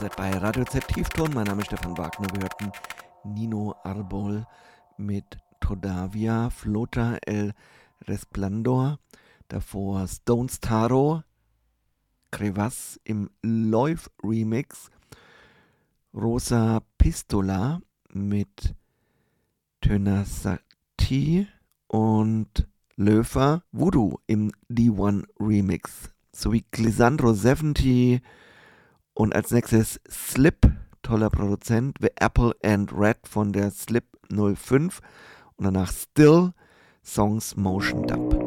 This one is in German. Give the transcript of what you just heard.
seid bei Radio Z Tiefton. Mein Name ist Stefan Wagner. Wir hörten Nino Arbol mit Todavia, Flota el Resplandor. Davor Stones Taro, Crevasse im Loiv Remix. Rosa Pistola mit Tönässäti und Löfer Voodoo im D1 Remix. Sowie Glissandro 70 und als nächstes Slip, toller Produzent, The Apple and Red von der Slip 05 und danach Still, Songs Motion Dub.